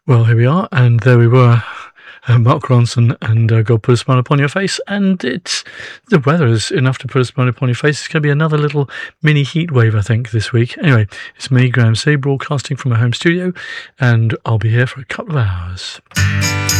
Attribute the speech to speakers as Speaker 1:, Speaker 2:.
Speaker 1: Well, here we are, and there we were, Mark Ronson and God Put a Smile Upon Your Face, and the weather is enough to put a smile upon your face. It's going to be another little mini heat wave, I think, this week. Anyway, it's me, Graham C, broadcasting from my home studio, and I'll be here for a couple of hours.